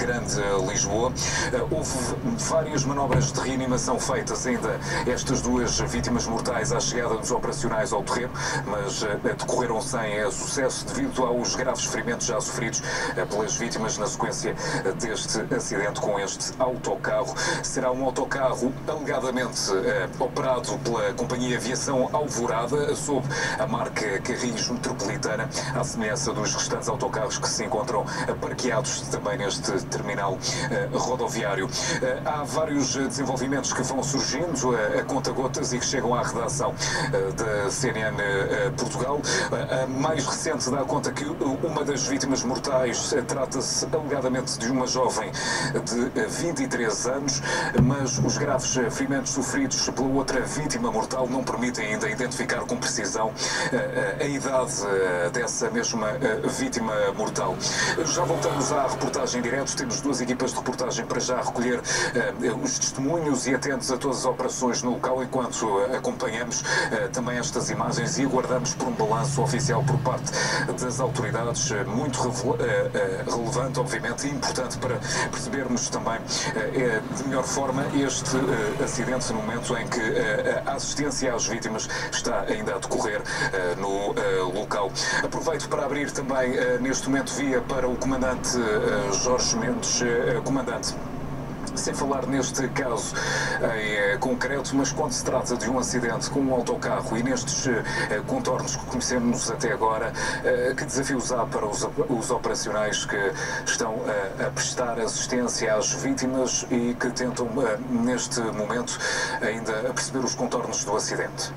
Grande Lisboa. Houve várias manobras de reanimação feitas ainda estas duas vítimas mortais à chegada dos operacionais ao terreno, mas decorreram sem sucesso devido aos graves ferimentos já sofridos pelas vítimas na sequência deste acidente com este autocarro. Será um autocarro alegadamente operado pela Companhia Aviação Alvorada, sob a marca Carris Metropolitana, à semelhança dos restantes autocarros que se encontram parqueados também neste terminal rodoviário. Há vários desenvolvimentos que vão surgindo a conta-gotas e que chegam à redação da CNN Portugal. A mais recente dá conta que uma das vítimas mortais trata-se alegadamente de uma jovem de 23 anos, mas os graves ferimentos sofridos pela outra vítima mortal não permitem ainda identificar com precisão a idade dessa mesma vítima mortal. Já voltamos à reportagem em direto. Temos duas equipas de reportagem para já recolher os testemunhos e atentos a todas as operações no local, enquanto acompanhamos também estas imagens e aguardamos por um balanço oficial por parte das autoridades, muito relevante, obviamente, e importante para percebermos também de melhor forma este acidente no momento em que a assistência às vítimas está ainda a decorrer no local. Aproveito para abrir também neste momento via para o comandante Jorge Mendes. Comandante, sem falar neste caso em concreto, mas quando se trata de um acidente com um autocarro e nestes contornos que conhecemos até agora, que desafios há para os operacionais que estão a prestar assistência às vítimas e que tentam, neste momento, ainda perceber os contornos do acidente?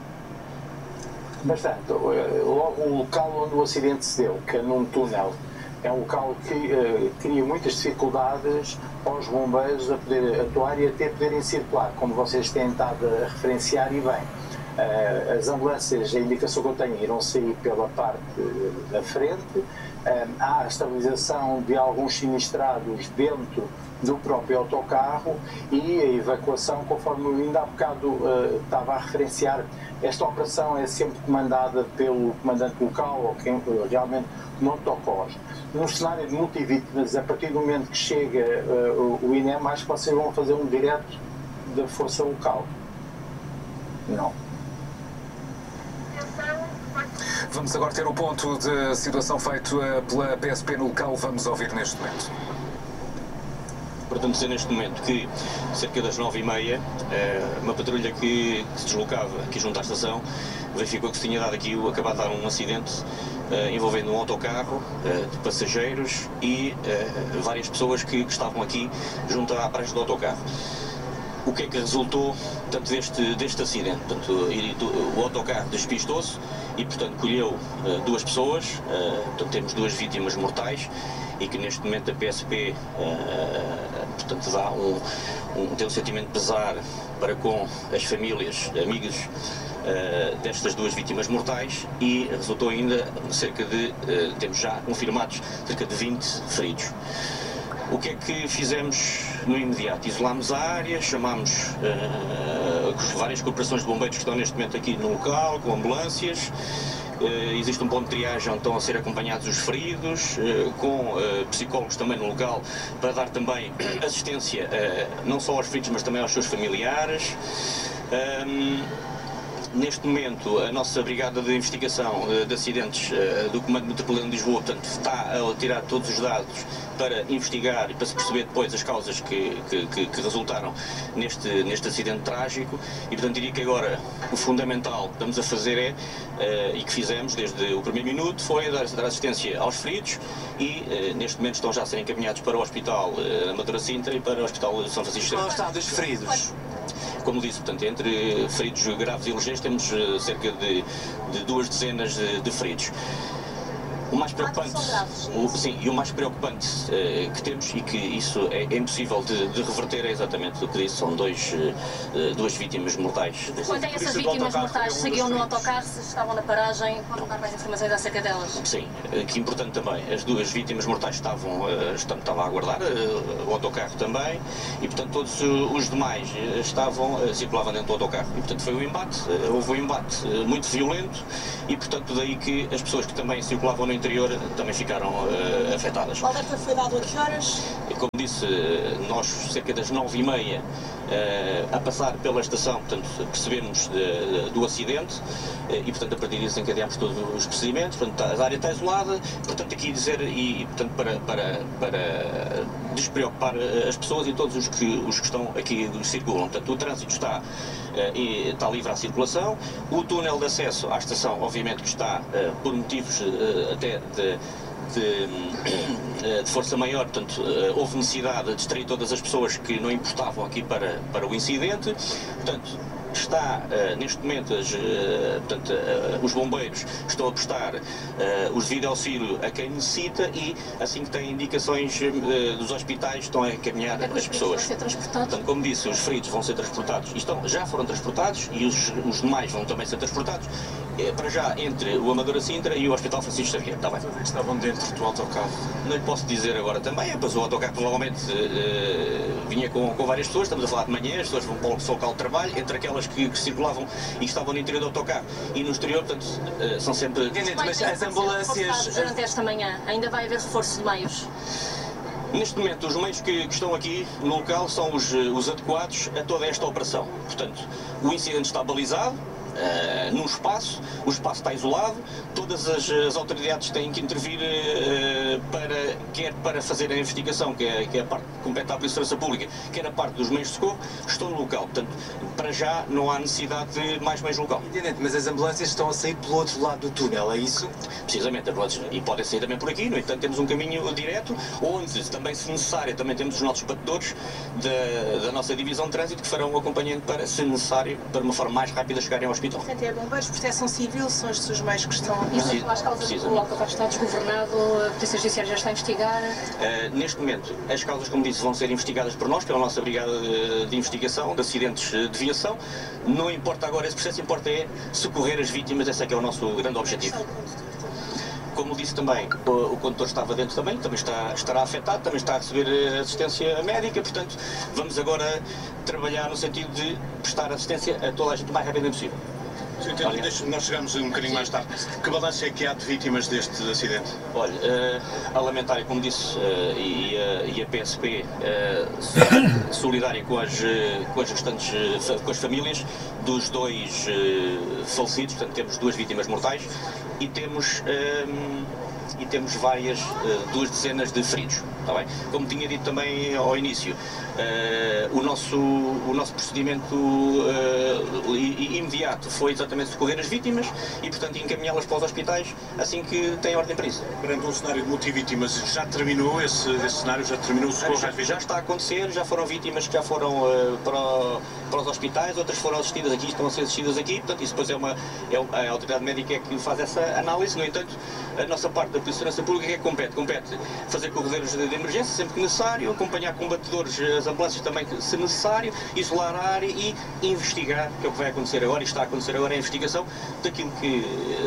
Bastante. O local onde o acidente se deu, que é num túnel, é um local que cria muitas dificuldades aos bombeiros a poder atuar e até poderem circular, como vocês têm estado a referenciar e bem. As ambulâncias, a indicação que eu tenho, irão sair pela parte da frente. Há a estabilização de alguns sinistrados dentro do próprio autocarro e a evacuação, conforme eu ainda há bocado estava a referenciar. Esta operação é sempre comandada pelo comandante local ou quem realmente monta o pós. Num cenário de multivítimas, a partir do momento que chega o INEM, acho que vocês vão fazer um direto da força local. Não. Vamos agora ter o ponto de situação feito pela PSP no local. Vamos ouvir neste momento. Portanto, dizer neste momento que, cerca das 9h30, uma patrulha que se deslocava aqui junto à estação verificou que se tinha dado aqui, acabado de dar um acidente envolvendo um autocarro de passageiros e várias pessoas que estavam aqui junto à prancha do autocarro. O que é que resultou, portanto, deste acidente? Portanto, o autocarro despistou-se e, portanto, colheu duas pessoas, portanto, temos duas vítimas mortais e que neste momento a PSP portanto, tem um sentimento de pesar para com as famílias, amigos destas duas vítimas mortais e resultou ainda temos já confirmados cerca de 20 feridos. O que é que fizemos no imediato? Isolámos a área, chamámos várias corporações de bombeiros que estão neste momento aqui no local, com ambulâncias. Existe um ponto de triagem onde estão a ser acompanhados os feridos, com psicólogos também no local, para dar também assistência não só aos feridos, mas também aos seus familiares. Neste momento, a nossa Brigada de Investigação de Acidentes do Comando Metropolitano de Lisboa, portanto, está a tirar todos os dados para investigar e para se perceber depois as causas que resultaram neste acidente trágico e, portanto, diria que agora o fundamental que estamos a fazer e que fizemos desde o primeiro minuto foi dar assistência aos feridos e neste momento estão já a ser encaminhados para o Hospital Amadora Sintra e para o Hospital de São Francisco. Qual é o estado dos feridos? Como disse, portanto, entre feridos graves e legeiros temos cerca de 2 dezenas de feridos. O mais preocupante, o mais preocupante que temos e que isso é impossível de reverter é exatamente o que disse, são duas vítimas mortais. Quanto a essas vítimas mortais, seguiam no autocarro, se estavam na paragem, podem dar mais informações acerca delas? Sim, que importante também, as duas vítimas mortais estavam a aguardar, o autocarro também, e portanto todos os demais circulavam dentro do autocarro. E portanto foi um embate, houve um embate muito violento e portanto daí que as pessoas que também circulavam no interior também ficaram afetadas. O alerta foi dado a que horas? Como disse, nós cerca das 9h30 a passar pela estação, portanto, percebemos do acidente e, portanto, a partir disso encadeámos todos os procedimentos. Portanto, a área está isolada, portanto, aqui dizer, e portanto, para despreocupar as pessoas e todos os que estão aqui circulam. Portanto, o trânsito está livre à circulação, o túnel de acesso à estação, obviamente, que está por motivos até de força maior, portanto, houve necessidade de distrair todas as pessoas que não importavam aqui para o incidente. Portanto, está neste momento os bombeiros estão a prestar o devido auxílio a quem necessita e assim que têm indicações dos hospitais estão a encaminhar as pessoas. Portanto, como disse, os feridos vão ser transportados, já foram transportados e os demais vão também ser transportados, para já entre o Amadora Sintra e o Hospital Francisco Xavier. Está bem? Estavam dentro do autocarro? Não lhe posso dizer agora também, mas o autocarro provavelmente vinha com várias pessoas, estamos a falar de manhã, as pessoas vão para o seu local de trabalho, entre aquelas que circulavam e estavam no interior do autocarro e no exterior, portanto, são sempre... Mas as ambulâncias... Durante esta manhã, ainda vai haver reforço de meios? Neste momento, os meios que estão aqui no local são os adequados a toda esta operação. Portanto, o incidente está balizado, num espaço, o espaço está isolado, todas as autoridades têm que intervir quer para fazer a investigação, que é a parte que compete à Polícia de Segurança Pública, quer a parte dos meios de socorro, estão no local. Portanto, para já não há necessidade de mais meios local. Entendente, mas as ambulâncias estão a sair pelo outro lado do túnel, é isso? Precisamente, e podem sair também por aqui, no entanto temos um caminho direto, onde também, se necessário, também temos os nossos batedores da nossa divisão de trânsito que farão o acompanhamento para, se necessário, para uma forma mais rápida chegarem ao hospital. Portanto, é bombeiros, proteção civil, são estes os meios que estão... Isso, as causas do autocarro está desgovernado, a Polícia Judiciária já está a investigar? Neste momento, as causas, como disse, vão ser investigadas por nós, pela nossa Brigada de Investigação de Acidentes de Viação. Não importa agora esse processo, importa é socorrer as vítimas, esse é que é o nosso grande objetivo. Como disse também, o condutor estava dentro também estará afetado, também está a receber assistência médica, portanto, vamos agora trabalhar no sentido de prestar assistência a toda a gente o mais rapidamente possível. Nós chegamos um bocadinho mais tarde. Que balanço é que há de vítimas deste acidente? Olha, a lamentária, como disse, e a PSP solidária com as restantes, com as famílias dos dois falecidos, portanto temos 2 vítimas mortais e temos várias, 2 dezenas de feridos, está bem? Como tinha dito também ao início, o nosso procedimento imediato foi exatamente socorrer as vítimas e, portanto, encaminhá-las para os hospitais assim que tem ordem para isso. Perante um cenário de multivítimas, já terminou esse cenário? Já terminou o socorro? Já está a acontecer, já foram vítimas que já foram para os hospitais, outras foram assistidas aqui, estão a ser assistidas aqui, portanto, isso depois a autoridade médica é que faz essa análise. No entanto, a nossa parte da Polícia de Segurança Pública é que compete fazer corredeiros de emergência sempre que necessário, acompanhar com batedores as ambulâncias também se necessário, isolar a área e investigar, que é o que vai acontecer agora e está a acontecer agora, a investigação daquilo que,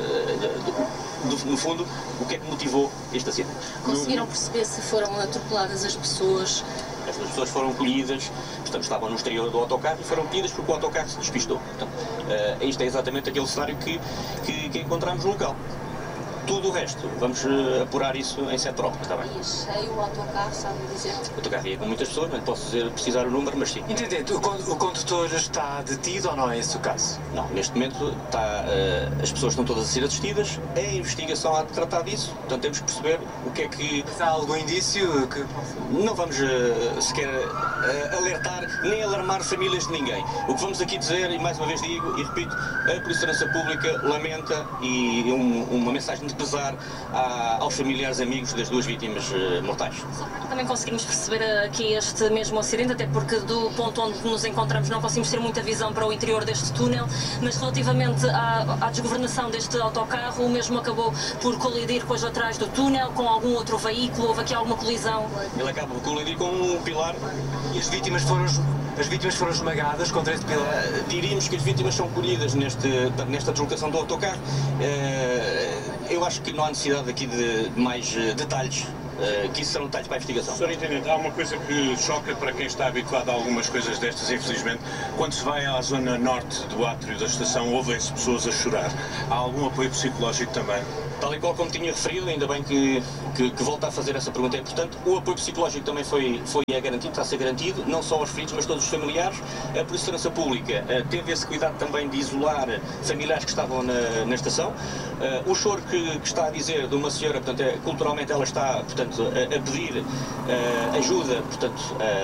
no fundo, o que é que motivou este acidente. Conseguiram perceber se foram atropeladas as pessoas? As pessoas foram colhidas, portanto, estavam no exterior do autocarro e foram colhidas porque o autocarro se despistou. Portanto, isto é exatamente aquele cenário que encontramos no local. Tudo o resto, vamos apurar isso em sede própria, está bem? E cheio o autocarro, sabe dizer? O autocarro ia com muitas pessoas, não posso precisar o número, mas sim. Entendente, o condutor está detido ou não é esse o caso? Não, neste momento as pessoas estão todas a ser assistidas, a investigação há de tratar disso, portanto temos que perceber o que é que... Mas há algum indício que... Não vamos sequer alertar nem alarmar famílias de ninguém. O que vamos aqui dizer, e mais uma vez digo e repito, a Polícia de Segurança Pública lamenta e uma mensagem de pesar aos familiares e amigos das 2 vítimas mortais. Também conseguimos perceber aqui este mesmo acidente, até porque do ponto onde nos encontramos não conseguimos ter muita visão para o interior deste túnel, mas relativamente à desgovernação deste autocarro, o mesmo acabou por colidir com as laterais do túnel, com algum outro veículo, houve aqui alguma colisão? Ele acaba por colidir com um pilar. E as vítimas foram esmagadas contra este pilar? Diríamos que as vítimas são colhidas nesta deslocação do autocarro. Eu acho que não há necessidade aqui de mais detalhes, que isso serão detalhes para a investigação. Sr. Intendente, há uma coisa que choca para quem está habituado a algumas coisas destas, infelizmente. Quando se vai à zona norte do átrio da estação, ouvem-se pessoas a chorar. Há algum apoio psicológico também? Tal e qual como tinha referido, ainda bem que volta a fazer essa pergunta, é importante. O apoio psicológico também foi garantido, está a ser garantido, não só aos feridos, mas todos os familiares. A Polícia de Segurança Pública teve esse cuidado também de isolar familiares que estavam na estação. O choro que está a dizer de uma senhora, portanto, culturalmente ela está, portanto, a pedir ajuda, portanto,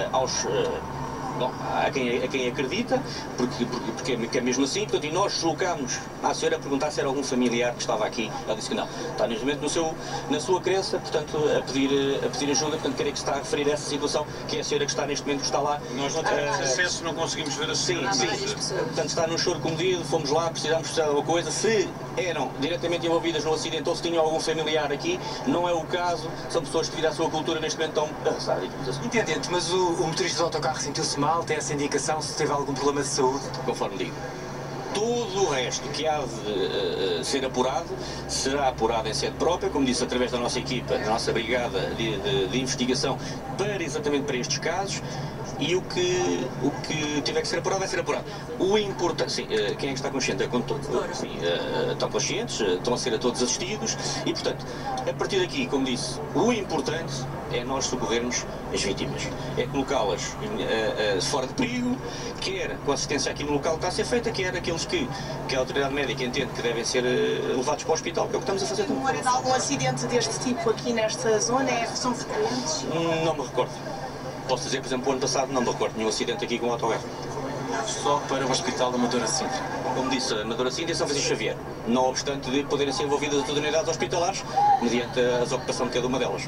a quem acredita, porque é mesmo assim, portanto, e nós deslocámos à senhora a perguntar se era algum familiar que estava aqui. Ela disse que não. Está neste momento na sua crença, portanto, a pedir ajuda, portanto, creio que se está a referir a essa situação, que é a senhora que está neste momento, que está lá. Nós não temos acesso, não conseguimos ver a senhora. Sim. Portanto, está num choro comedido, fomos lá, precisar de alguma coisa. Se eram diretamente envolvidas no acidente ou se tinham algum familiar aqui, não é o caso, são pessoas que, devido à sua cultura, neste momento estão arrasadas. Intendente, mas o motorista do autocarro sentiu-se mal? Tem essa indicação se teve algum problema de saúde? Conforme digo. Tudo o resto que há de ser apurado será apurado em sede própria, como disse, através da nossa equipa, da nossa brigada de investigação, exatamente para estes casos. E o que tiver que ser apurado vai ser apurado. O importante, sim, quem é que está consciente? Sim, estão conscientes, estão a ser a todos assistidos e, portanto, a partir daqui, como disse, o importante é nós socorrermos as vítimas, é colocá-las fora de perigo, quer com assistência aqui no local que está a ser feita, quer aqueles que a autoridade médica entende que devem ser levados para o hospital, que é o que estamos a fazer. Memória de algum acidente deste tipo aqui nesta zona? São frequentes? Não me recordo. Posso dizer, por exemplo, o ano passado não me recordo nenhum acidente aqui com o autocarro. Só para o Hospital da Amadora Sintra. Como disse, a Amadora Sintra e São Francisco Xavier, não obstante de poderem ser envolvidas as unidades hospitalares, mediante a ocupação de cada uma delas.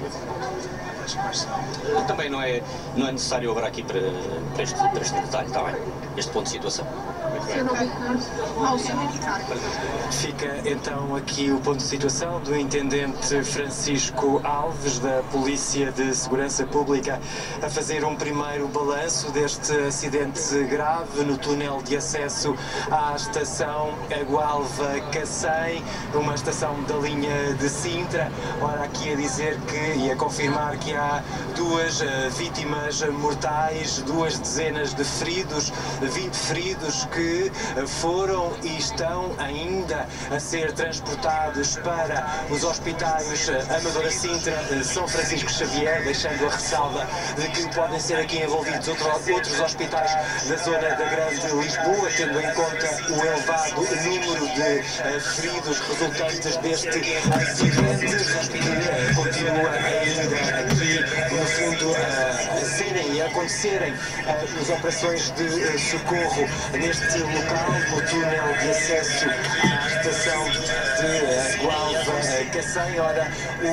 Também não é necessário obrar aqui para este detalhe, está bem? Este ponto de situação. Fica então aqui o ponto de situação do Intendente Francisco Alves, da Polícia de Segurança Pública, a fazer um primeiro balanço deste acidente grave no túnel de acesso à estação Gualva-Cacém, uma estação da linha de Sintra. Ora, aqui a dizer e a confirmar que há 2 vítimas mortais, 2 dezenas de feridos, 20 feridos que foram e estão ainda a ser transportados para os hospitais Amadora Sintra, São Francisco Xavier, deixando a ressalva de que podem ser aqui envolvidos outros hospitais da zona da Grande Lisboa, tendo em conta o elevado número de feridos resultantes deste acidente, que continua ainda aqui, no fundo, a serem e a acontecerem as operações de socorro neste local, no túnel de acesso à estação de Gualva-Cacém. Ora,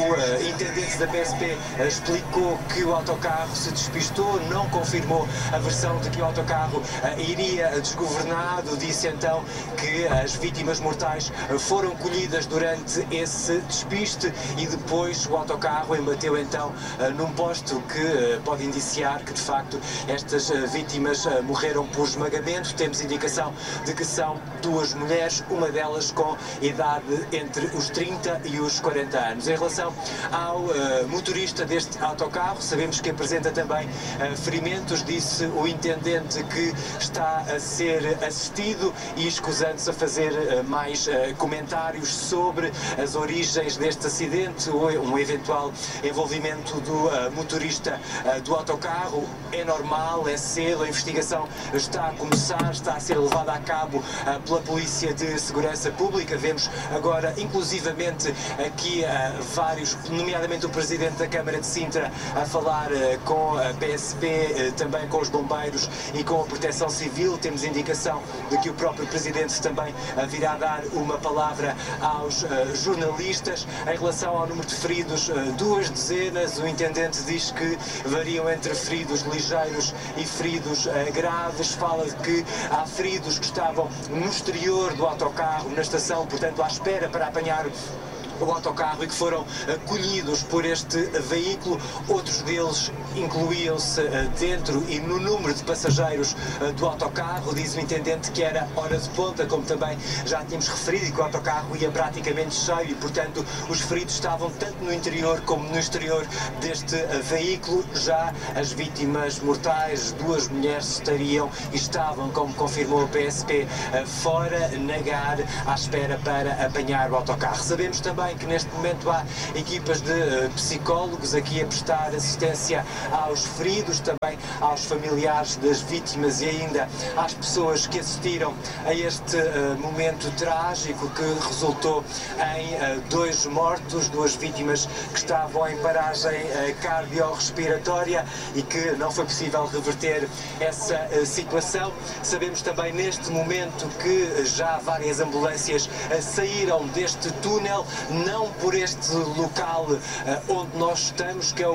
o intendente da PSP explicou que o autocarro se despistou, não confirmou a versão de que o autocarro iria desgovernado, disse então que as vítimas mortais foram colhidas durante esse despiste e depois o autocarro embateu então num posto que pode indiciar que de facto estas vítimas morreram por esmagamento. Temos indicação de que são 2 mulheres, uma delas com idade entre os 30 e os 40 anos. Em relação ao motorista deste autocarro, sabemos que apresenta também ferimentos, disse o intendente que está a ser assistido e escusando-se a fazer mais comentários sobre as origens deste acidente ou um eventual envolvimento do motorista do autocarro. É normal, é cedo, a investigação está a começar, está a ser levada a cabo pela Polícia de Segurança Pública. Vemos agora, inclusivamente, aqui vários, nomeadamente o Presidente da Câmara de Sintra, a falar com a PSP, também com os bombeiros e com a Proteção Civil. Temos indicação de que o próprio Presidente também virá dar uma palavra aos jornalistas. Em relação ao número de feridos, 2 dezenas, o Intendente diz que variam entre feridos ligeiros e feridos graves. Fala de que há feridos que estavam no exterior do autocarro, na estação, portanto à espera para apanhar o autocarro e que foram colhidos por este veículo. Outros deles incluíam-se dentro e no número de passageiros do autocarro. Diz o intendente que era hora de ponta, como também já tínhamos referido, e que o autocarro ia praticamente cheio e, portanto, os feridos estavam tanto no interior como no exterior deste veículo. Já as vítimas mortais, 2 mulheres, estariam e estavam, como confirmou a PSP, fora, na GAR, à espera para apanhar o autocarro. Sabemos também também que neste momento há equipas de psicólogos aqui a prestar assistência aos feridos, também aos familiares das vítimas e ainda às pessoas que assistiram a este momento trágico que resultou em 2 mortos, 2 vítimas que estavam em paragem cardiorrespiratória e que não foi possível reverter essa situação. Sabemos também neste momento que já várias ambulâncias saíram deste túnel, não por este local onde nós estamos, que é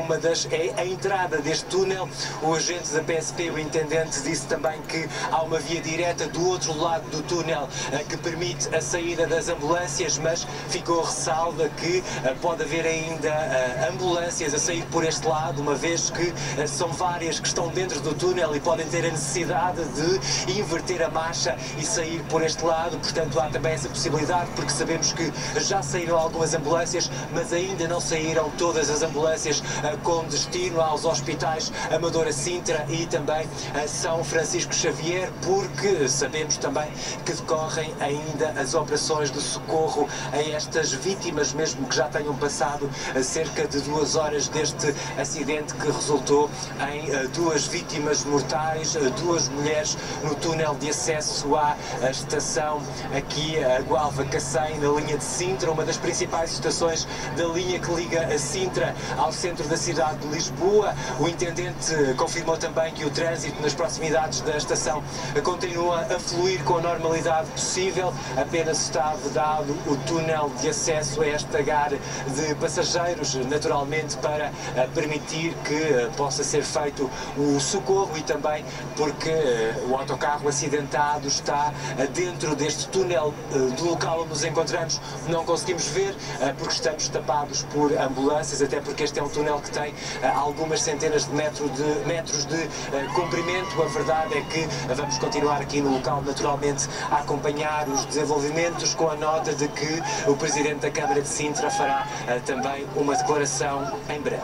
a entrada deste túnel. O agente da PSP, o intendente, disse também que há uma via direta do outro lado do túnel que permite a saída das ambulâncias, mas ficou a ressalva que pode haver ainda ambulâncias a sair por este lado, uma vez que são várias que estão dentro do túnel e podem ter a necessidade de inverter a marcha e sair por este lado. Portanto, há também essa possibilidade, porque sabemos que já saíram algumas ambulâncias, mas ainda não saíram todas as ambulâncias com destino aos hospitais Amadora Sintra e também São Francisco Xavier, porque sabemos também que decorrem ainda as operações de socorro a estas vítimas, mesmo que já tenham passado cerca de 2 horas deste acidente que resultou em 2 vítimas mortais, 2 mulheres no túnel de acesso à estação aqui a Gualva-Cacém, na linha de Sintra, uma das principais estações da linha que liga a Sintra ao centro da cidade de Lisboa. O intendente confirmou também que o trânsito nas proximidades da estação continua a fluir com a normalidade possível, apenas está vedado o túnel de acesso a esta gare de passageiros, naturalmente para permitir que possa ser feito o socorro e também porque o autocarro acidentado está dentro deste túnel do local onde nos encontramos. Não conseguimos ver porque estamos tapados por ambulâncias, até porque este é um túnel que tem algumas centenas de metros de comprimento. A verdade é que vamos continuar aqui no local, naturalmente, a acompanhar os desenvolvimentos, com a nota de que o Presidente da Câmara de Sintra fará também uma declaração em breve.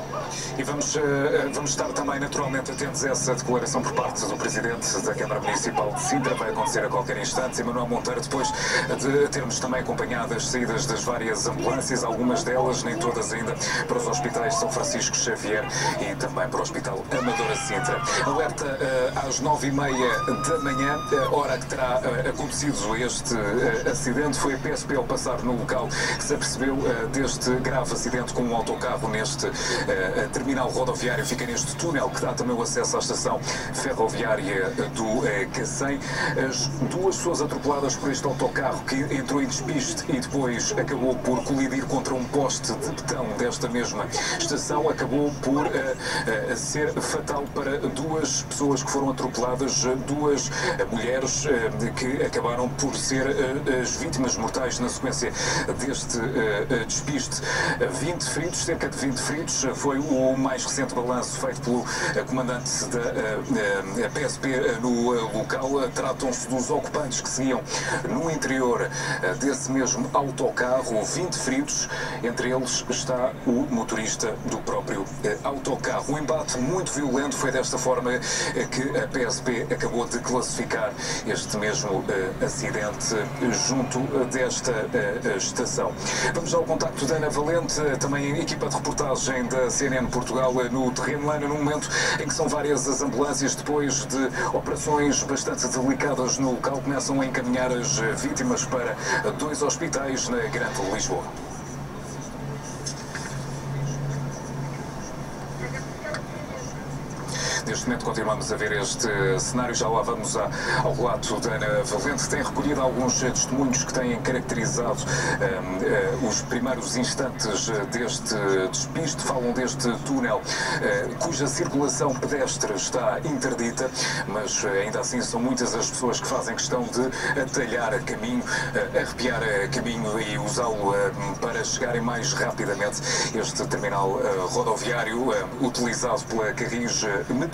E vamos estar também naturalmente atentos a essa declaração por parte do Presidente da Câmara Municipal de Sintra. Vai acontecer a qualquer instante. Manuel Monteiro, depois de termos também acompanhado as saídas das várias ambulâncias, algumas delas, nem todas ainda, para os hospitais São Francisco Xavier e também para o Hospital Amadora Sintra. Alerta às 9h30 da manhã, hora que terá acontecido este acidente. Foi a PSP ao passar no local que se apercebeu deste grave acidente com um autocarro neste terminal rodoviário. Fica neste túnel que dá também o acesso à estação ferroviária do Cacém. As 2 pessoas atropeladas por este autocarro que entrou em despiste e depois acabou por colidir contra um poste de betão desta mesma estação, acabou por ser fatal para 2 pessoas que foram atropeladas, 2 mulheres que acabaram por ser as vítimas mortais na sequência deste despiste. 20 feridos, cerca de 20 feridos, foi o mais recente balanço feito pelo comandante da PSP no local. Tratam-se dos ocupantes que seguiam no interior desse mesmo autocarro. 20 feridos, entre eles está o motorista do próprio autocarro. Um embate muito violento, foi desta forma que a PSP acabou de classificar este mesmo acidente junto desta estação. Vamos ao contacto da Ana Valente, também equipa de reportagem da CNN Portugal no terreno, Ana, num momento em que são várias as ambulâncias, depois de operações bastante delicadas no local, começam a encaminhar as vítimas para 2 hospitais na Grande Lisboa. Neste momento continuamos a ver este cenário, já lá vamos ao relato da Ana Valente. Tem recolhido alguns testemunhos que têm caracterizado os primeiros instantes deste despiste. Falam deste túnel cuja circulação pedestre está interdita, mas ainda assim são muitas as pessoas que fazem questão de atalhar caminho, arrepiar caminho e usá-lo para chegarem mais rapidamente. Este terminal rodoviário utilizado pela Carris Metropolitana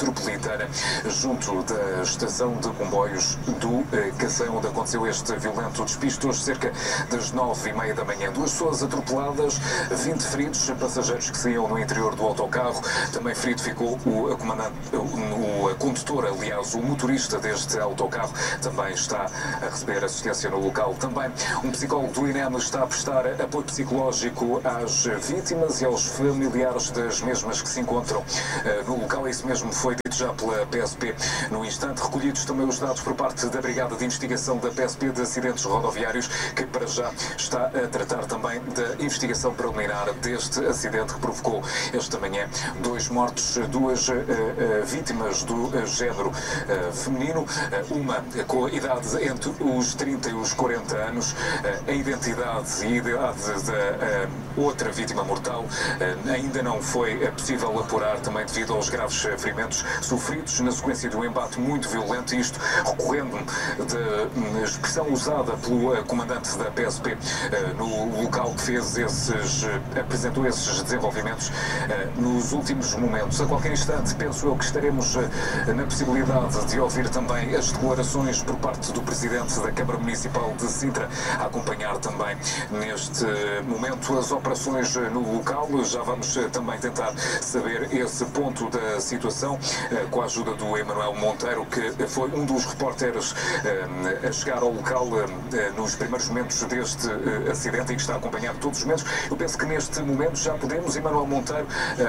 metropolitana, junto da estação de comboios do Cacém, onde aconteceu este violento despiste hoje cerca das 9h30 da manhã. 2 pessoas atropeladas, 20 feridos, passageiros que saíam no interior do autocarro. Também ferido ficou o condutor, aliás, o motorista deste autocarro, também está a receber assistência no local. Também um psicólogo do INEM está a prestar apoio psicológico às vítimas e aos familiares das mesmas que se encontram no local. Isso mesmo foi dito já pela PSP no instante. Recolhidos também os dados por parte da Brigada de Investigação da PSP de Acidentes Rodoviários, que para já está a tratar também da investigação preliminar deste acidente que provocou esta manhã 2 mortos, 2 vítimas do género feminino, uma com a idade entre os 30 e os 40 anos. A identidade e a idade da outra vítima mortal ainda não foi possível apurar, também devido aos graves ferimentos sofridos na sequência de um embate muito violento, isto recorrendo da expressão usada pelo comandante da PSP no local que apresentou esses desenvolvimentos nos últimos momentos. A qualquer instante, penso eu que estaremos na possibilidade de ouvir também as declarações por parte do Presidente da Câmara Municipal de Sintra, a acompanhar também neste momento as operações no local. Já vamos também tentar saber esse ponto da situação com a ajuda do Emanuel Monteiro, que foi um dos repórteres a chegar ao local nos primeiros momentos deste acidente e que está a acompanhar todos os momentos. Eu penso que neste momento já podemos, Emanuel Monteiro,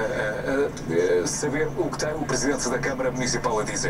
saber o que tem o Presidente da Câmara Municipal a dizer.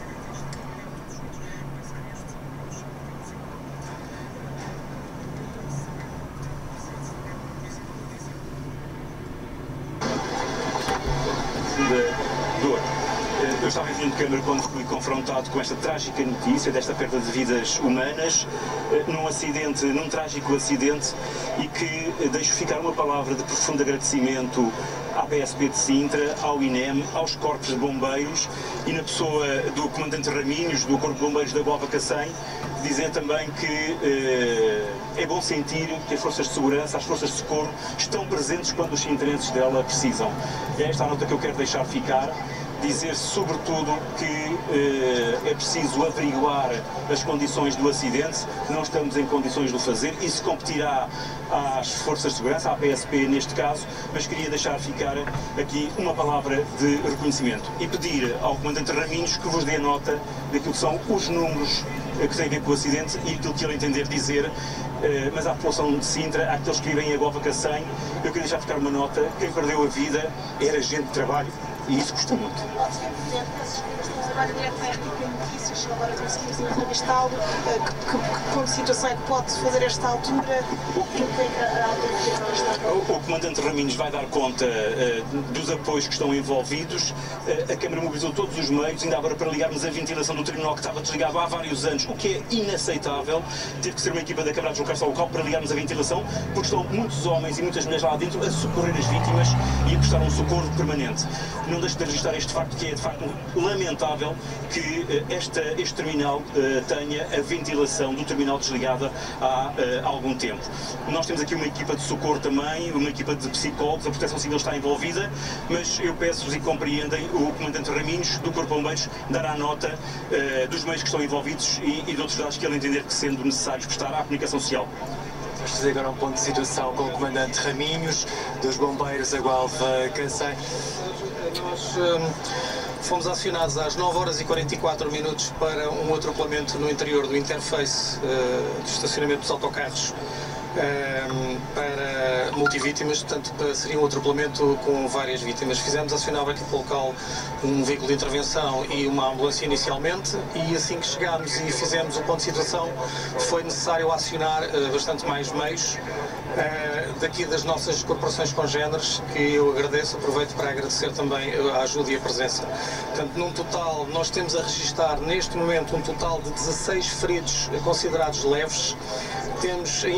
Eu estava em Câmara quando fui confrontado com esta trágica notícia desta perda de vidas humanas num trágico acidente, e que deixo ficar uma palavra de profundo agradecimento à PSP de Sintra, ao INEM, aos corpos de bombeiros e na pessoa do Comandante Raminhos, do Corpo de Bombeiros da Gualva Cacém, dizer também que é bom sentir que as forças de segurança, as forças de socorro estão presentes quando os sintrenses dela precisam. É esta a nota que eu quero deixar ficar. Dizer sobretudo que é preciso averiguar as condições do acidente, não estamos em condições de o fazer, isso competirá às forças de segurança, à PSP neste caso, mas queria deixar ficar aqui uma palavra de reconhecimento e pedir ao Comandante Raminhos que vos dê nota daquilo que são os números que têm a ver com o acidente e aquilo que ele entender dizer, mas à população de Sintra, àqueles que vivem em Gualva Cacém, eu queria deixar ficar uma nota: quem perdeu a vida era gente de trabalho. E isso custa muito. Estamos agora direto à RTP Notícias, agora conseguimos entrevistá-lo. Que ponto de situação é que pode fazer esta altura? O Comandante Raminhos vai dar conta dos apoios que estão envolvidos. A Câmara mobilizou todos os meios, ainda agora para ligarmos a ventilação do terminal que estava desligado há vários anos, o que é inaceitável. Teve que ser uma equipa da Câmara a deslocar-se ao local para ligarmos a ventilação, porque estão muitos homens e muitas mulheres lá dentro a socorrer as vítimas e a prestar um socorro permanente. Não deixo de registrar este facto, que é de facto lamentável que este terminal tenha a ventilação do terminal desligada há algum tempo. Nós temos aqui uma equipa de socorro também, uma equipa de psicólogos, a Proteção Civil está envolvida, mas eu peço-vos e compreendem, o Comandante Raminhos do Corpo de Bombeiros dará nota dos meios que estão envolvidos e de outros dados que ele entender que sendo necessários prestar à comunicação social. Vamos fazer agora um ponto de situação com o Comandante Raminhos, dos Bombeiros da Gualva Cacém. Nós fomos acionados às 9h44 para um atropelamento no interior do interface do estacionamento dos autocarros para multivítimas, portanto seria um atropelamento com várias vítimas. Fizemos acionar aqui para o local um veículo de intervenção e uma ambulância inicialmente, e assim que chegámos e fizemos o ponto de situação foi necessário acionar bastante mais meios daqui das nossas corporações congêneres, que eu agradeço, aproveito para agradecer também a ajuda e a presença. Portanto, num total, nós temos a registrar neste momento um total de 16 feridos considerados leves. Temos, infelizmente,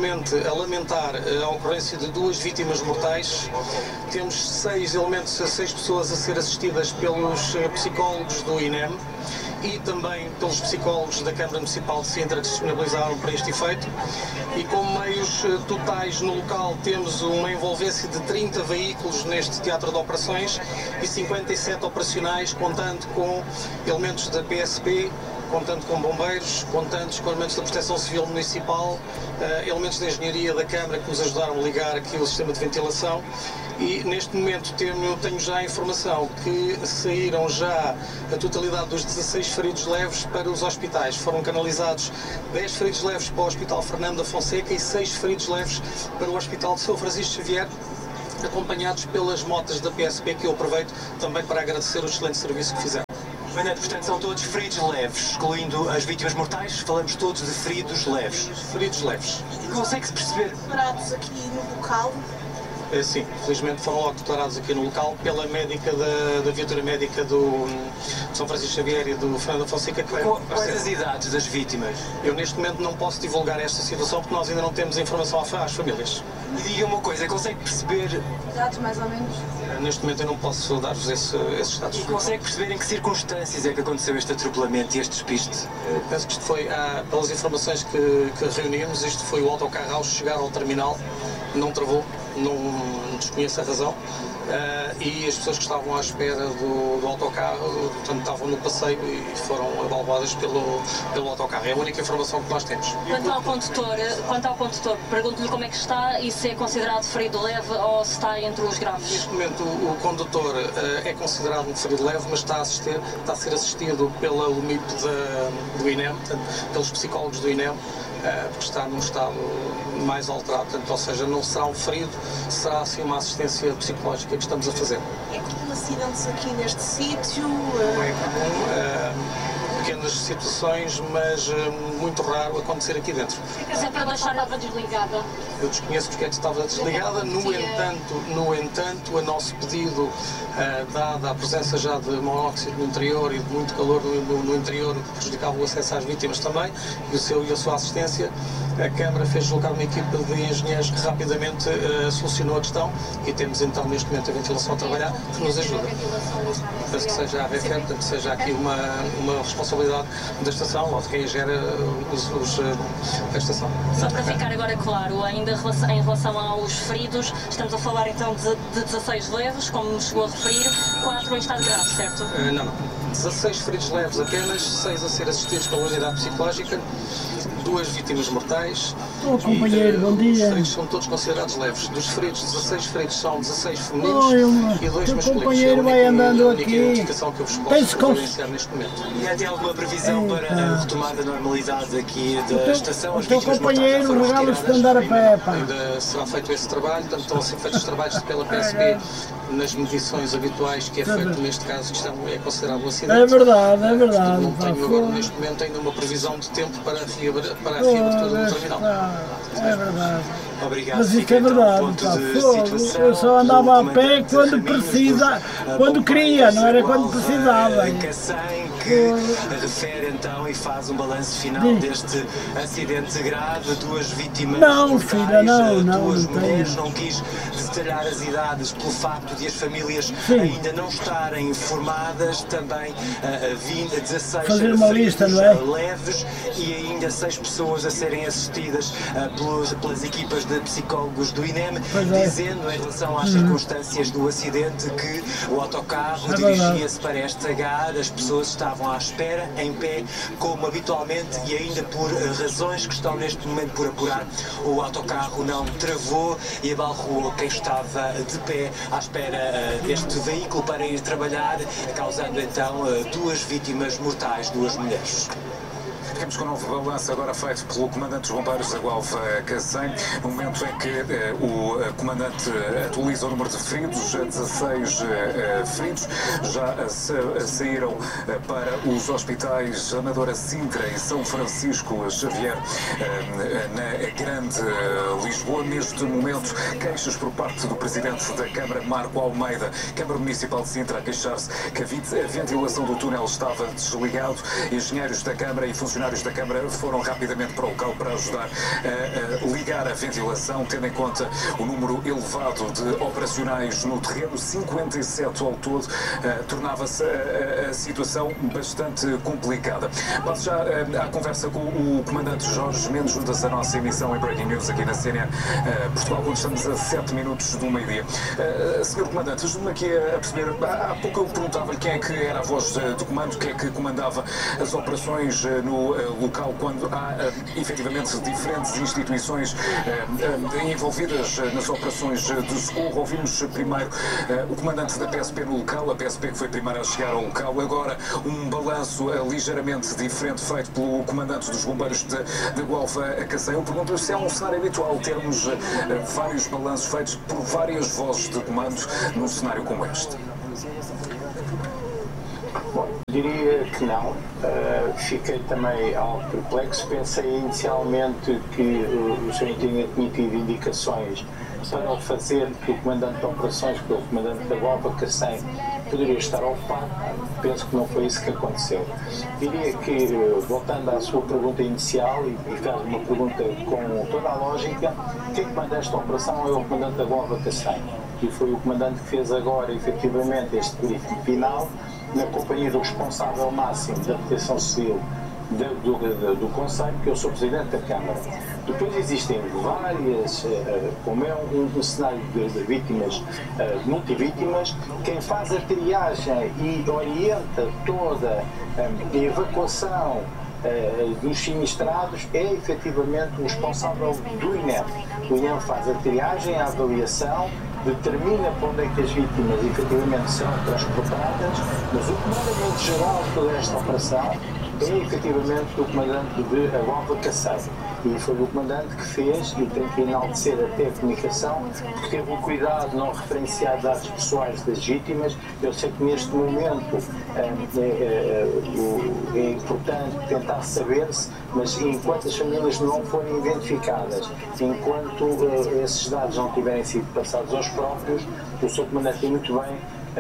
simplesmente a lamentar a ocorrência de 2 vítimas mortais. Temos 6 pessoas a ser assistidas pelos psicólogos do INEM e também pelos psicólogos da Câmara Municipal de Sintra que se disponibilizaram para este efeito. E como meios totais no local temos uma envolvência de 30 veículos neste teatro de operações e 57 operacionais, contando com elementos da PSP, contando com bombeiros, contando com elementos da Proteção Civil Municipal, elementos da Engenharia da Câmara que nos ajudaram a ligar aqui o sistema de ventilação. E neste momento tenho já a informação que saíram já a totalidade dos 16 feridos leves para os hospitais. Foram canalizados 10 feridos leves para o Hospital Fernando da Fonseca e 6 feridos leves para o Hospital de São Francisco Xavier, acompanhados pelas motas da PSP, que eu aproveito também para agradecer o excelente serviço que fizeram. Comandante, portanto, são todos feridos leves, excluindo as vítimas mortais, falamos todos de feridos leves. Feridos leves. E consegue-se perceber? Parados aqui no local. Sim, felizmente foram logo declarados aqui no local pela médica da viatura médica do São Francisco Xavier e do Fernando da Fonseca. Quais as idades das vítimas? Eu neste momento não posso divulgar esta situação porque nós ainda não temos informação às famílias. E diga uma coisa, consegue perceber... Idades mais ou menos? Neste momento eu não posso dar-vos esses dados. E consegue perceber em que circunstâncias é que aconteceu este atropelamento e este despiste? Penso que isto foi, pelas informações que reunimos, isto foi o autocarro ao chegar ao terminal, não travou, não desconheço a razão, e as pessoas que estavam à espera do autocarro, portanto, estavam no passeio e foram abalroadas pelo autocarro. É a única informação que nós temos. Quanto ao condutor, pergunto-lhe como é que está e se é considerado ferido leve ou se está entre os graves. Neste momento o condutor é considerado um ferido leve, mas está a ser assistido pela UMIP do INEM, portanto, pelos psicólogos do INEM, porque está num estado mais alterado, portanto, ou seja, não será um ferido, será assim uma assistência psicológica que estamos a fazer. É comum acidentes aqui neste sítio? Não é comum, pequenas situações, mas muito raro acontecer aqui dentro. É para deixar a estava desligada? Eu desconheço porque é que estava desligada, no entanto, a nosso pedido, dada a presença já de monóxido no interior e de muito calor no interior, que prejudicava o acesso às vítimas também, e a sua assistência, a Câmara fez deslocar uma equipa de engenheiros que rapidamente solucionou a questão e temos então neste momento a ventilação a trabalhar, que nos ajuda. Penso que seja a RFM, portanto, que seja aqui uma responsabilidade da estação ou de quem gera a estação. Só para ficar agora claro, ainda em relação aos feridos, estamos a falar então de 16 leves, como me chegou a referir, 4 em estado grave, certo? Não. 16 feridos leves apenas, 6 a ser assistidos pela unidade psicológica, 2 vítimas mortais. Companheiro, bom dia. Os feridos são todos considerados leves. Dos feridos, 16 feridos são 16 femininos e 2 masculinos. Companheiro vai andando aqui. Identificação que eu vos posso providenciar neste momento. E há alguma previsão para a retomada da normalidade aqui da estação? O teu companheiro regala-se de andar a pé, pá. Ainda será feito esse trabalho, portanto estão a ser feitos os trabalhos pela PSP nas medições habituais que é feito neste caso, que é considerado um acidente. É verdade. Não tenho agora neste momento ainda uma previsão de tempo para a reabertura do terminal. É verdade. Obrigado. Mas isto é verdade, pá. Eu só andava a pé quando queria, não era quando precisava. Que refere então e faz um balanço final deste acidente grave, 2 vítimas mortais, duas mulheres, não quis detalhar as idades pelo facto de as famílias ainda não estarem informadas, também 16 feridos leves e ainda 6 pessoas a serem assistidas pelas equipas de psicólogos do INEM, dizendo em relação às circunstâncias do acidente que o autocarro dirigia-se para este H, as pessoas estavam à espera, em pé, como habitualmente, e ainda por razões que estão neste momento por apurar, o autocarro não travou e abalroou quem estava de pé à espera deste veículo para ir trabalhar, causando então 2 vítimas mortais, 2 mulheres. Ficamos com um novo balanço agora feito pelo comandante dos bombeiros da Guelva Cacém, no momento em que o comandante atualiza o número de feridos, 16 feridos, já saíram para os hospitais Amadora Sintra e São Francisco Xavier na Grande Lisboa. Neste momento, queixas por parte do presidente da Câmara, Marco Almeida, Câmara Municipal de Sintra, a queixar-se que a ventilação do túnel estava desligado. Engenheiros da Câmara e funcionários funcionários da Câmara foram rapidamente para o local para ajudar a ligar a ventilação, tendo em conta o número elevado de operacionais no terreno, 57 ao todo, tornava-se a situação bastante complicada. Passo já à conversa com o comandante Jorge Mendes, junta-se a nossa emissão em Breaking News aqui na CNN Portugal, quando estamos a 7 minutos do meio-dia. Senhor comandante, ajude-me aqui a perceber, há pouco eu perguntava-lhe quem é que era a voz do comando, quem é que comandava as operações no local, quando há efetivamente diferentes instituições envolvidas nas operações de socorro. Ouvimos primeiro o comandante da PSP no local, a PSP que foi primeiro a chegar ao local, agora um balanço ligeiramente diferente feito pelo comandante dos bombeiros de Gualva a Cacém. Eu pergunto se é um cenário habitual termos vários balanços feitos por várias vozes de comando num cenário como este. Bom, diria que não. Fiquei também algo perplexo. Pensei inicialmente que o Sr. tinha tido indicações para o fazer, que o comandante de operações, que o comandante da Gualva Cacém, poderia estar ocupado. Penso que não foi isso que aconteceu. Diria que, voltando à sua pergunta inicial, e faz uma pergunta com toda a lógica, quem comanda esta operação é o comandante da Gualva Cacém. E foi o comandante que fez agora, efetivamente, este briefing final, na companhia do responsável máximo da Proteção Civil do Conselho, que eu sou Presidente da Câmara. Depois existem várias, como é um cenário de vítimas, multivítimas, quem faz a triagem e orienta toda a evacuação dos sinistrados é efetivamente o responsável do INEM. O INEM faz a triagem, a avaliação, determina para onde é que as vítimas efetivamente serão transportadas, mas o comandamento geral de toda esta operação é efetivamente o comandante de Gualva Cacém. E foi o comandante que fez, e tem que enaltecer até a comunicação, porque teve o cuidado de não referenciar dados pessoais das vítimas. Eu sei que neste momento é importante tentar saber-se, mas enquanto as famílias não forem identificadas, enquanto esses dados não tiverem sido passados aos próprios, o Sr. Comandante muito bem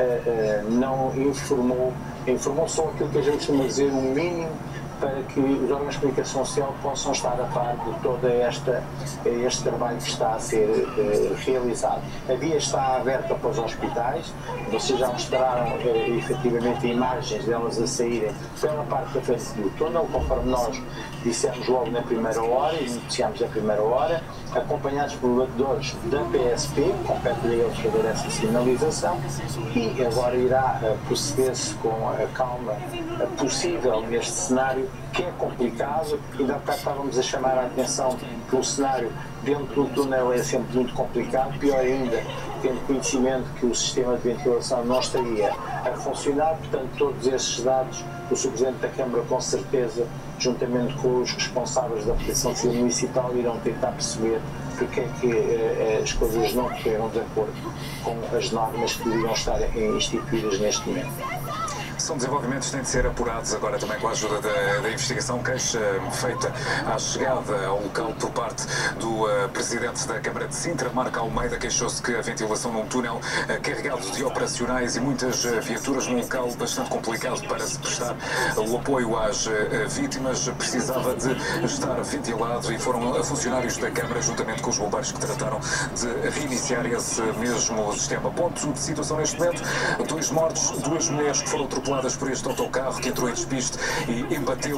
não informou só aquilo que a gente costuma dizer, o mínimo, para que os órgãos de comunicação social possam estar a par de todo este trabalho que está a ser realizado. A via está aberta para os hospitais, vocês já mostraram efetivamente imagens delas a saírem pela parte da frente do túnel, conforme nós dissemos logo na primeira hora e iniciámos a primeira hora, acompanhados por batedores da PSP, compete a eles fazer essa sinalização, e agora irá proceder-se com a calma possível neste cenário, que é complicado. Ainda há bocado estávamos a chamar a atenção que o cenário dentro do túnel é sempre muito complicado, pior ainda, tendo conhecimento que o sistema de ventilação não estaria a funcionar. Portanto, todos esses dados, o Sr. Presidente da Câmara, com certeza, juntamente com os responsáveis da Proteção Civil Municipal, irão tentar perceber porque é que as coisas não correram de acordo com as normas que deveriam estar instituídas neste momento. São desenvolvimentos que têm de ser apurados agora também com a ajuda da investigação. Queixa feita à chegada ao local por parte do Presidente da Câmara de Sintra, Marco Almeida, queixou-se que a ventilação num túnel carregado de operacionais e muitas viaturas num local bastante complicado para se prestar o apoio às vítimas precisava de estar ventilado, e foram funcionários da Câmara, juntamente com os bombeiros, que trataram de reiniciar esse mesmo sistema. Ponto de situação neste momento: 2 mortos, 2 mulheres que foram atropeladas por este autocarro que entrou em despiste e embateu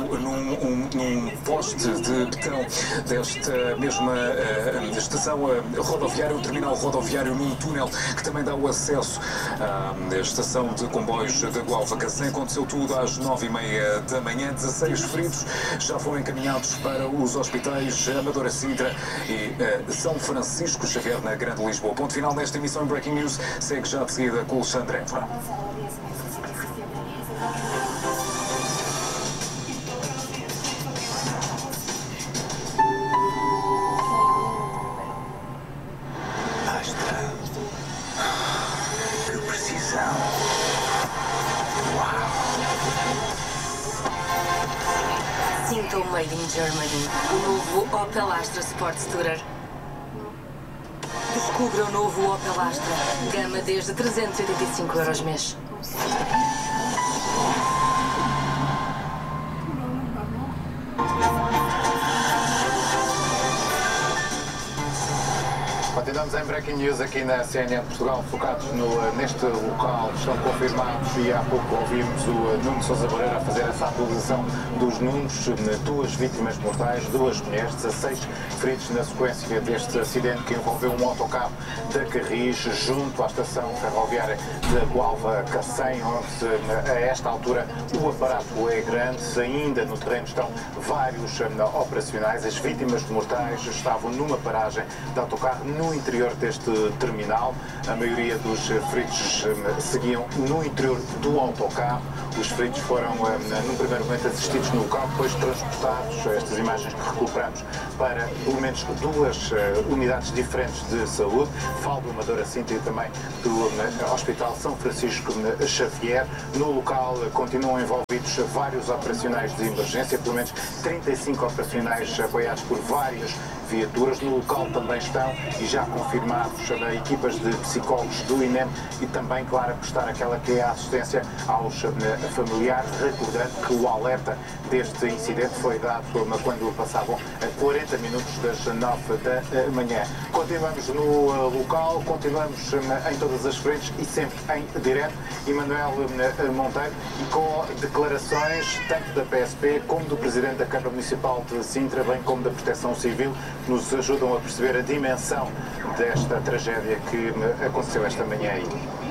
num poste de betão desta mesma estação rodoviária, um terminal rodoviário num túnel que também dá o acesso à estação de comboios da Gualva Cacém. Aconteceu tudo às 9h30 da manhã. 16 feridos já foram encaminhados para os hospitais Amadora Sintra e São Francisco Xavier, na Grande Lisboa. Ponto final nesta emissão em Breaking News. Segue já de seguida com o Alexandre Évora. Sinta o Made in Germany, o novo Opel Astra Sports Tourer. Descubra o novo Opel Astra, gama desde 385 € mês. Andamos em Breaking News aqui na CNN Portugal, focados neste local. Estão confirmados e há pouco ouvimos o Nuno Sousa Moreira a fazer essa atualização dos números. 2 vítimas mortais, 2 mulheres, 16 feridos na sequência deste acidente que envolveu um autocarro da Carris junto à estação ferroviária de Gualva-Cacém, onde a esta altura o aparato é grande. Ainda no terreno estão vários operacionais. As vítimas mortais estavam numa paragem de autocarro no interior deste terminal. A maioria dos feridos seguiam no interior do autocarro. Os feridos foram, num primeiro momento, assistidos no local, depois transportados, estas imagens que recuperamos, para pelo menos 2 unidades diferentes de saúde. Falo do Amadora Sintra e também do Hospital São Francisco Xavier. No local continuam envolvidos vários operacionais de emergência, pelo menos 35 operacionais apoiados por várias viaturas. No local também estão, e já confirmados, equipas de psicólogos do INEM e também, claro, a prestar aquela que é a assistência aos familiares, recordando que o alerta deste incidente foi dado quando passavam 40 minutos das 9 da manhã. Continuamos no local, continuamos em todas as frentes e sempre em direto. Emanuel Monteiro, e com declarações tanto da PSP como do Presidente da Câmara Municipal de Sintra, bem como da Proteção Civil, nos ajudam a perceber a dimensão desta tragédia que aconteceu esta manhã aí.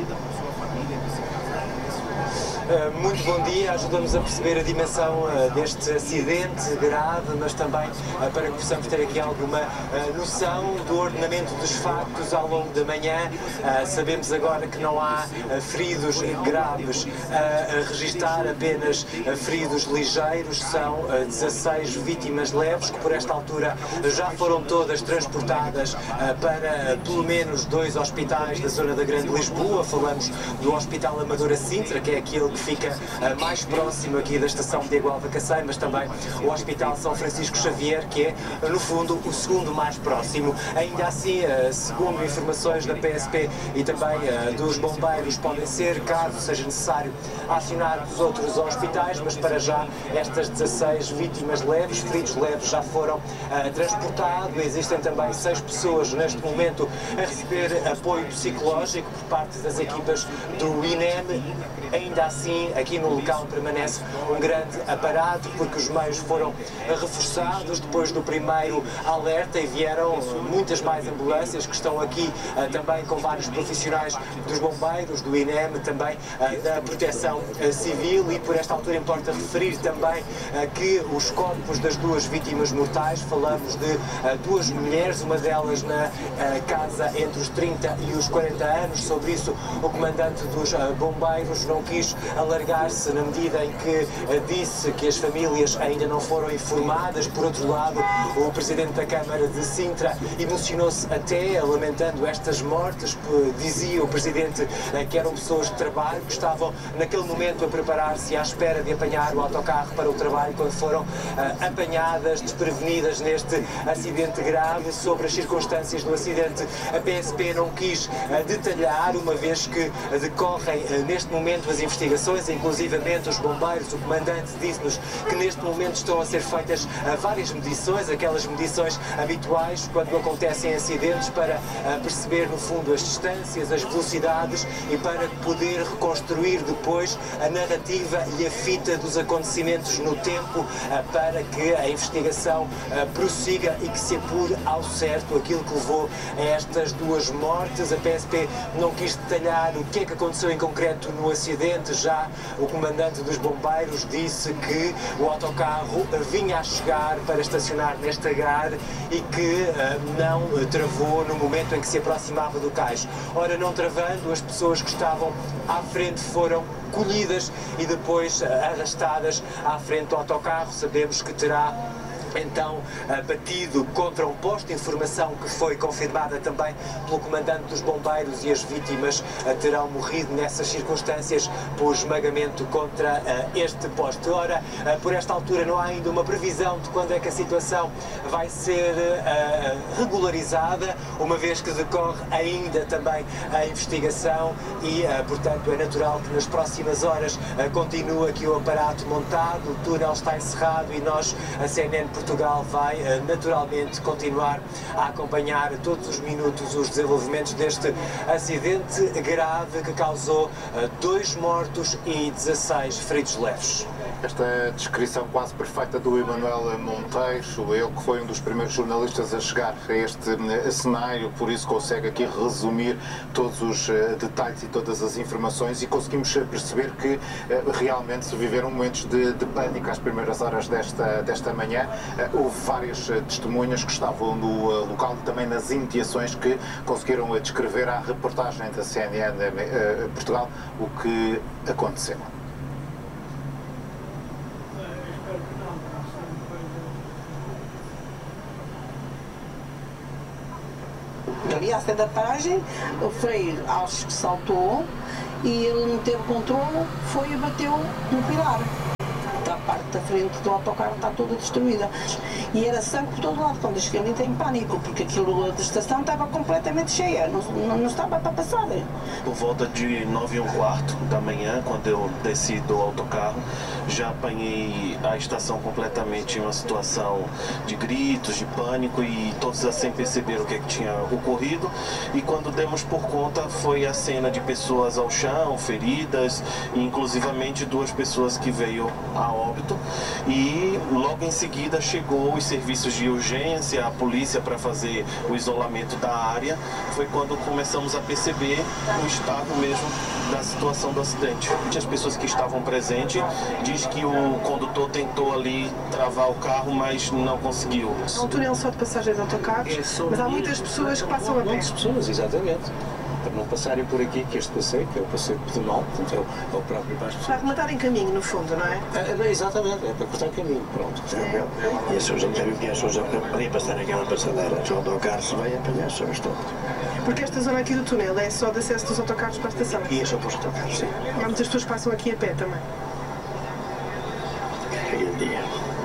Muito bom dia, ajuda-nos a perceber a dimensão deste acidente grave, mas também para que possamos ter aqui alguma noção do ordenamento dos factos ao longo da manhã. Sabemos agora que não há feridos graves a registar, apenas feridos ligeiros. São 16 vítimas leves que por esta altura já foram todas transportadas para pelo menos 2 hospitais da zona da Grande Lisboa. Falamos do Hospital Amadora Sintra, que é aquele que fica mais próximo aqui da estação de Gualva-Cacém, mas também o Hospital São Francisco Xavier, que é, no fundo, o segundo mais próximo. Ainda assim, segundo informações da PSP e também dos bombeiros, podem ser, caso seja necessário, acionar os outros hospitais, mas para já estas 16 vítimas leves, feridos leves, já foram transportados. Existem também 6 pessoas neste momento a receber apoio psicológico por parte das equipas do INEM. Ainda assim, aqui no local permanece um grande aparato, porque os meios foram reforçados depois do primeiro alerta e vieram muitas mais ambulâncias que estão aqui também com vários profissionais dos bombeiros, do INEM, também da Proteção Civil. E por esta altura importa referir também que os corpos das 2 vítimas mortais, falamos de 2 mulheres, uma delas na casa entre os 30 e os 40 anos. Sobre isso, o comandante dos bombeiros não quis alargar-se, na medida em que disse que as famílias ainda não foram informadas. Por outro lado, o Presidente da Câmara de Sintra emocionou-se até, lamentando estas mortes. Dizia o Presidente que eram pessoas de trabalho, que estavam naquele momento a preparar-se à espera de apanhar o autocarro para o trabalho, quando foram apanhadas, desprevenidas neste acidente grave. Sobre as circunstâncias do acidente, a PSP não quis detalhar, uma vez que decorrem neste momento as investigações, inclusivamente os bombeiros. O comandante disse-nos que neste momento estão a ser feitas várias medições, aquelas medições habituais quando acontecem acidentes, para perceber no fundo as distâncias, as velocidades, e para poder reconstruir depois a narrativa e a fita dos acontecimentos no tempo, para que a investigação prossiga e que se apure ao certo aquilo que levou a estas 2 mortes. A PSP não quis detalhar o que é que aconteceu em concreto no acidente. Já o comandante dos bombeiros disse que o autocarro vinha a chegar para estacionar nesta grade e que não travou no momento em que se aproximava do cais. Ora, não travando, as pessoas que estavam à frente foram colhidas e depois arrastadas à frente do autocarro. Sabemos que terá então batido contra um posto, informação que foi confirmada também pelo comandante dos bombeiros, e as vítimas terão morrido nessas circunstâncias por esmagamento contra este posto. Ora, por esta altura não há ainda uma previsão de quando é que a situação vai ser regularizada, uma vez que decorre ainda também a investigação e, portanto, é natural que nas próximas horas continue aqui o aparato montado. O túnel está encerrado e nós, a CNN Portugal vai naturalmente continuar a acompanhar todos os minutos os desenvolvimentos deste acidente grave que causou 2 mortos e 16 feridos leves. Esta descrição quase perfeita do Emanuel Monteiro, ele que foi um dos primeiros jornalistas a chegar a este cenário, por isso consegue aqui resumir todos os detalhes e todas as informações, e conseguimos perceber que realmente se viveram momentos de pânico às primeiras horas desta manhã. Houve várias testemunhas que estavam no local e também nas imediações que conseguiram descrever à reportagem da CNN Portugal o que aconteceu. Ali à sede da paragem, o freio acho que saltou e ele não teve controle, foi e bateu no pilar. A parte da frente do autocarro está toda destruída. E era sangue por todo lado. Quando eu cheguei ali tenho pânico, porque aquilo da estação estava completamente cheia, não estava para passar. Por volta de 9h15 da manhã, quando eu desci do autocarro, já apanhei a estação completamente em uma situação de gritos, de pânico, e todos assim perceberam o que tinha ocorrido. E quando demos por conta, foi a cena de pessoas ao chão, feridas, e inclusivamente 2 pessoas que veio a óbito. E logo em seguida chegou os serviços de urgência, a polícia, para fazer o isolamento da área. Foi quando começamos a perceber o estado mesmo da situação do acidente. As pessoas que estavam presentes diz que o condutor tentou ali travar o carro, mas não conseguiu. É um túnel só de passagem de autocarros, mas há muitas pessoas que passam a pé. Muitas pessoas, exatamente. Para não passarem por aqui, que este passeio, que é o passeio pedonal, portanto é o próprio para as pessoas. Para rematar em caminho, no fundo, não é? Exatamente, é para cortar caminho, pronto. E as pessoas já viram que as pessoas ali para estar naquela passadeira, só o autocarro se vai apanhar as pessoas todas. Porque esta zona aqui do túnel é só de acesso dos autocarros para a estação? E é só para os autocarros, sim. Há muitas pessoas que passam aqui a pé também? Aquele dia.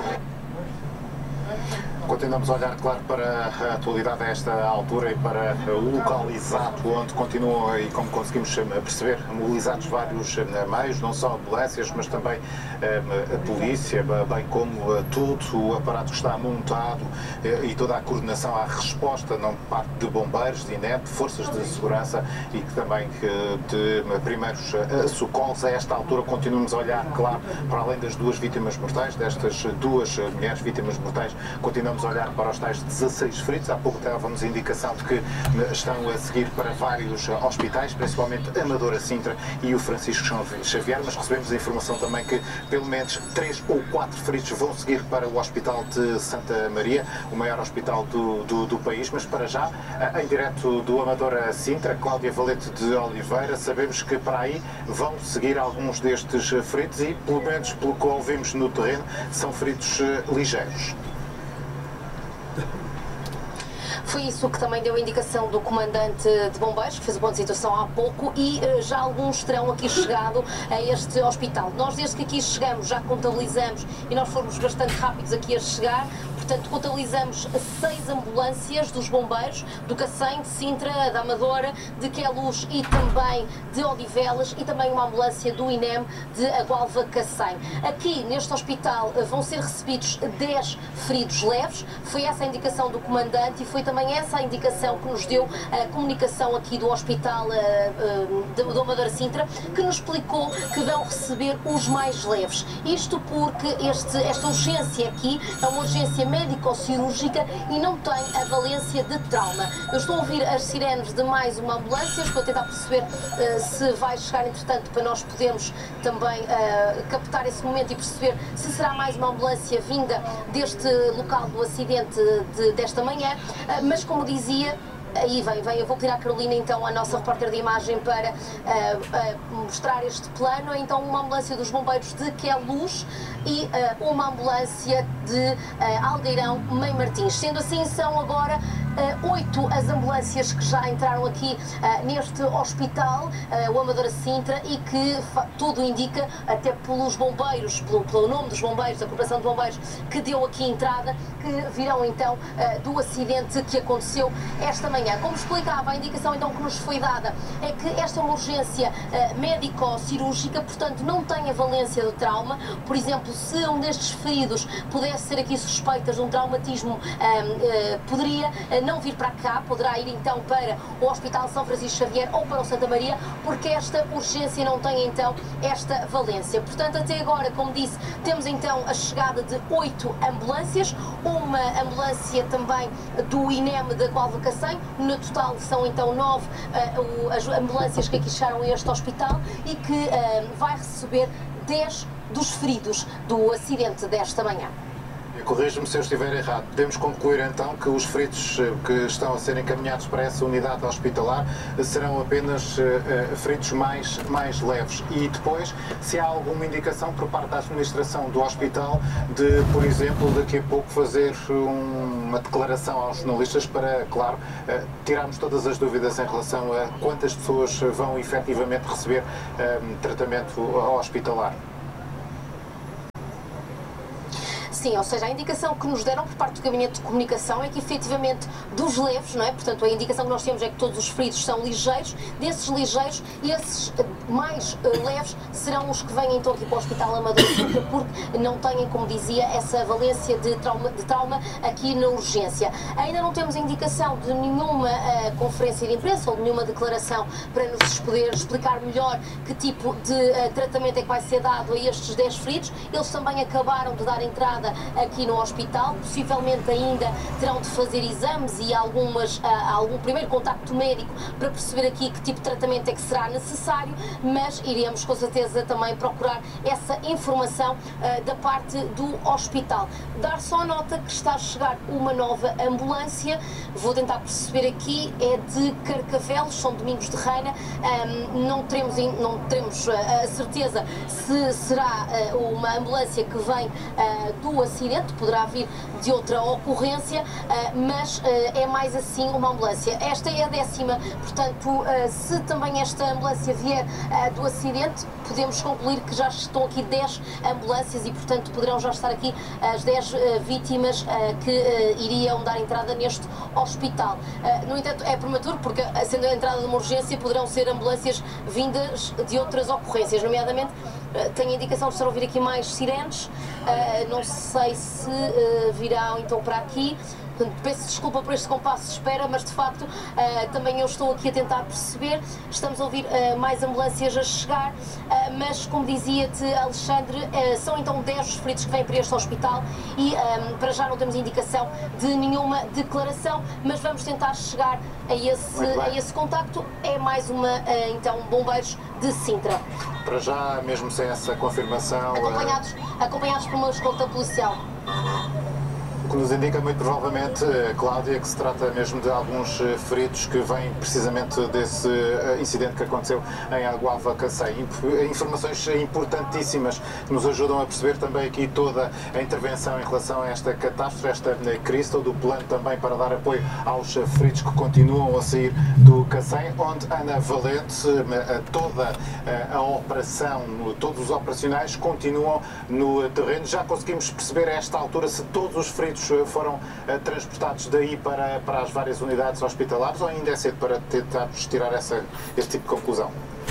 Continuamos a olhar, claro, para a atualidade a esta altura e para o local exato onde continuam, e como conseguimos perceber, mobilizados vários meios, não só ambulâncias, mas também a polícia, bem como todo o aparato que está montado e toda a coordenação à resposta, não parte de bombeiros, de INEP, forças de segurança e que também de primeiros socorros. A esta altura continuamos a olhar, claro, para além das 2 vítimas mortais, destas 2 mulheres vítimas mortais, continuamos a olhar para os tais 16 feridos. Há pouco dávamos indicação de que estão a seguir para vários hospitais, principalmente Amadora Sintra e o Francisco Xavier, mas recebemos a informação também que pelo menos 3 ou 4 feridos vão seguir para o Hospital de Santa Maria, o maior hospital do país. Mas para já, em direto do Amadora Sintra, Cláudia Valete de Oliveira, sabemos que para aí vão seguir alguns destes feridos e, pelo menos pelo que ouvimos no terreno, são feridos ligeiros. Foi isso que também deu a indicação do comandante de bombeiros, que fez o ponto de situação há pouco, e já alguns terão aqui chegado a este hospital. Nós, desde que aqui chegamos, já contabilizamos, e nós fomos bastante rápidos aqui a chegar. Portanto, contabilizamos 6 ambulâncias dos bombeiros, do Cacém, de Sintra, da Amadora, de Queluz e também de Odivelas, e também uma ambulância do INEM de Agualva Cacém. Aqui, neste hospital, vão ser recebidos 10 feridos leves. Foi essa a indicação do comandante e foi também essa a indicação que nos deu a comunicação aqui do hospital do Amadora Sintra, que nos explicou que vão receber os mais leves. Isto porque esta urgência aqui é uma urgência médico-cirúrgica e não tem a valência de trauma. Eu estou a ouvir as sirenes de mais uma ambulância, estou a tentar perceber se vai chegar entretanto para nós podermos também captar esse momento e perceber se será mais uma ambulância vinda deste local do acidente desta manhã, mas como dizia, aí vem, eu vou pedir à Carolina, então, a nossa repórter de imagem, para mostrar este plano. Então, uma ambulância dos bombeiros de Queluz e uma ambulância de Algueirão Mãe Martins. Sendo assim, são agora 8 as ambulâncias que já entraram aqui neste hospital, o Amadora Sintra, e que tudo indica, até pelos bombeiros, pelo nome dos bombeiros, da Corporação de Bombeiros, que deu aqui entrada, que virão então do acidente que aconteceu esta manhã manhã. Como explicava, a indicação então que nos foi dada é que esta é uma urgência médico-cirúrgica, portanto não tem a valência do trauma. Por exemplo, se um destes feridos pudesse ser aqui suspeitas de um traumatismo, poderia não vir para cá, poderá ir então para o Hospital São Francisco Xavier ou para o Santa Maria, porque esta urgência não tem então esta valência. Portanto, até agora, como disse, temos então a chegada de 8 ambulâncias, uma ambulância também do INEM da Gualva Cacém. No total são então 9 as ambulâncias que aqui chegaram a este hospital e que vai receber 10 dos feridos do acidente desta manhã. Corrija-me se eu estiver errado. Podemos concluir então que os feridos que estão a ser encaminhados para essa unidade hospitalar serão apenas feridos mais leves. E depois, se há alguma indicação por parte da administração do hospital de, por exemplo, daqui a pouco fazer uma declaração aos jornalistas para, claro, tirarmos todas as dúvidas em relação a quantas pessoas vão efetivamente receber tratamento hospitalar. Sim, ou seja, a indicação que nos deram por parte do Gabinete de Comunicação é que efetivamente dos leves, não é? Portanto, a indicação que nós temos é que todos os feridos são ligeiros. Desses ligeiros, esses mais leves serão os que vêm então aqui para o Hospital Amador Sintra, porque não têm, como dizia, essa valência de trauma aqui na urgência. Ainda não temos indicação de nenhuma conferência de imprensa ou de nenhuma declaração para nos poder explicar melhor que tipo de tratamento é que vai ser dado a estes 10 feridos. Eles também acabaram de dar entrada aqui no hospital, possivelmente ainda terão de fazer exames e algum primeiro contacto médico para perceber aqui que tipo de tratamento é que será necessário, mas iremos com certeza também procurar essa informação da parte do hospital. Dar só nota que está a chegar uma nova ambulância, vou tentar perceber aqui, é de Carcavelos, São Domingos de Reina. Não teremos a certeza se será uma ambulância que vem do acidente, poderá vir de outra ocorrência, mas é mais assim uma ambulância. Esta é a 10ª, portanto, se também esta ambulância vier do acidente, podemos concluir que já estão aqui 10 ambulâncias e, portanto, poderão já estar aqui as 10 vítimas que iriam dar entrada neste hospital. No entanto, é prematuro, porque sendo a entrada de uma urgência, poderão ser ambulâncias vindas de outras ocorrências, nomeadamente tenho a indicação de estar a ouvir aqui mais sirenes, não sei se virão então para aqui. Peço desculpa por este compasso de espera, mas de facto também eu estou aqui a tentar perceber. Estamos a ouvir mais ambulâncias a chegar, mas como dizia-te, Alexandre, são então 10 os feridos que vêm para este hospital e para já não temos indicação de nenhuma declaração, mas vamos tentar chegar a esse contacto. É mais uma, então, bombeiros de Sintra. Para já, mesmo sem essa confirmação... Acompanhados por uma escolta policial. O que nos indica muito provavelmente, Cláudia, que se trata mesmo de alguns feridos que vêm precisamente desse incidente que aconteceu em Aguava Cacém. Informações importantíssimas que nos ajudam a perceber também aqui toda a intervenção em relação a esta catástrofe, esta crise, todo o plano também para dar apoio aos feridos que continuam a sair do Cacém, onde Ana Valente, toda a operação, todos os operacionais continuam no terreno. Já conseguimos perceber a esta altura se todos os feridos foram transportados daí para as várias unidades hospitalares, ou ainda é cedo para tentarmos tirar esse tipo de conclusão?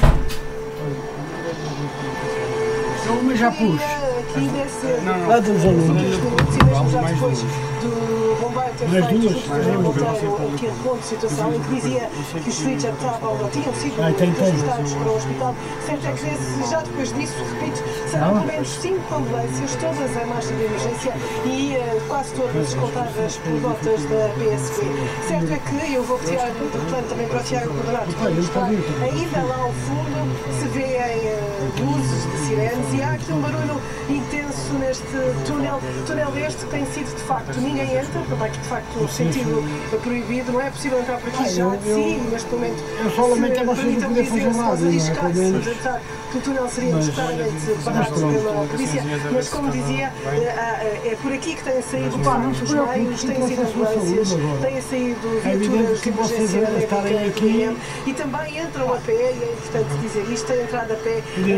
Eu já pus. Aqui deve ser. Lá dos alunos. Já depois do bombeiro ter feito voltaram aqui a ponto de situação em que dizia que os feridos já estavam, ou tinham sido transportados para o hospital. Certo é que já depois disso, repito, serão pelo menos 5 ambulâncias, todas em marcha de emergência e quase todas escoltadas por botas da PSP. Certo é que eu vou retirar do plano também para o Tiago Quadrado, ainda lá ao fundo se vêem luzes de sirenes e há aqui um barulho intenso neste túnel este que tem sido de facto, ninguém entra, porque aqui de facto sentido proibido, não é possível entrar por aqui já de si, neste momento eu só lamento é vocês não poderem fazer nada, que o túnel seria necessariamente parado pela polícia, mas como dizia, é por aqui que têm saído os meios, têm sido ambulâncias, têm saído viaturas de emergência médica e também entram a pé, e é importante dizer isto, têm entrado a pé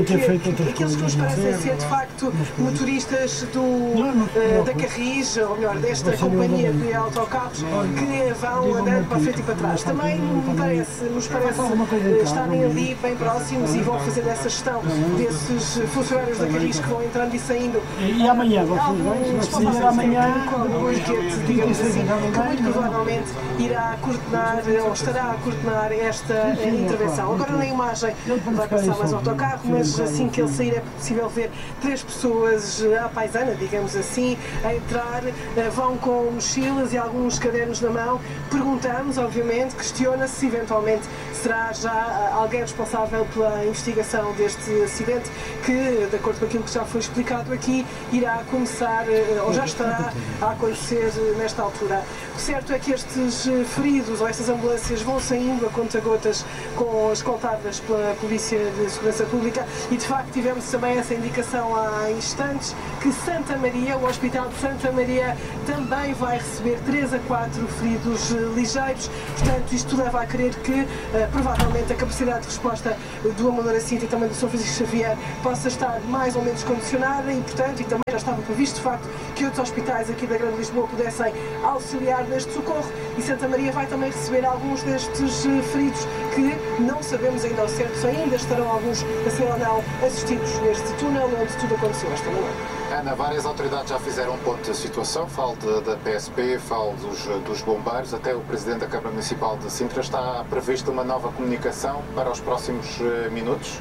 aqueles que nos parecem ser de facto motoristas da Carris, ou melhor, desta companhia de autocarros, que vão andando para a frente e para trás. Também nos parece estarem ali bem próximos e vão fazer essa gestão desses funcionários da Carris que vão entrando e saindo. E amanhã, vocês amanhã com um piquete, digamos assim, que muito provavelmente irá coordenar ou estará a coordenar esta intervenção. Agora na imagem vai passar mais um autocarro, mas assim que ele sair é possível ver 3 pessoas à paisana, digamos assim, a entrar, vão com mochilas e alguns cadernos na mão. Perguntamos, obviamente, questiona-se se eventualmente será já alguém responsável pela investigação deste acidente que, de acordo com aquilo que já foi explicado aqui, irá começar, ou já estará a acontecer nesta altura. O certo é que estes feridos ou estas ambulâncias vão saindo a conta-gotas escoltadas pela Polícia de Segurança Pública e, de facto, tivemos também essa indicação há instantes que Santa Maria, o Hospital de Santa Maria, também vai receber 3 a 4 feridos ligeiros. Portanto, isto leva a crer que, provavelmente, a capacidade de resposta do Amadora Sintra e também do São Francisco Xavier possa estar mais ou menos condicionada e, portanto, e também já estava previsto, de facto, que outros hospitais aqui da Grande Lisboa pudessem auxiliar neste socorro e Santa Maria vai também receber alguns destes feridos que não sabemos ainda ao certo se ainda estarão alguns a ser ou não assistidos neste túnel onde tudo aconteceu esta manhã. Ana, várias autoridades já fizeram um ponto de situação, falo da PSP, falo dos bombeiros, até o Presidente da Câmara Municipal de Sintra. Está prevista uma nova comunicação para os próximos minutos?